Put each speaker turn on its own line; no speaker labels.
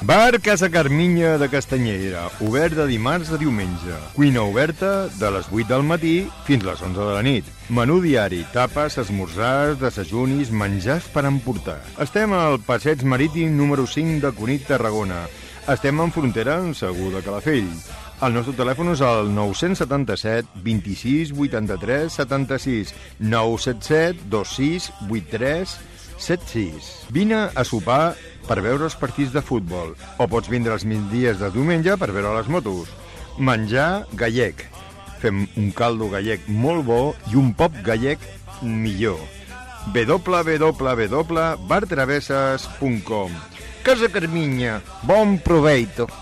Bar Casa Carminya de Castanyera, obert de dimarts a diumenge. Cuina oberta de les 8 del matí fins les 11 de la nit. Menú diari, tapes, esmorzars, desajunis, menjars per emportar. Estem al passeig marítim número 5 de Cunit, Tarragona. Estem en frontera amb Segur de Calafell. El nostre telèfon és el 977 26 83 76 977 26 83 76. Vine a sopar per veure els partits de futbol, o pots vindre els migdies de diumenge per veure les motos. Menjar gallec. Fem un caldo gallec molt bo i un pop gallec millor. www.bartravesses.com. Casa Carminya, bon proveito.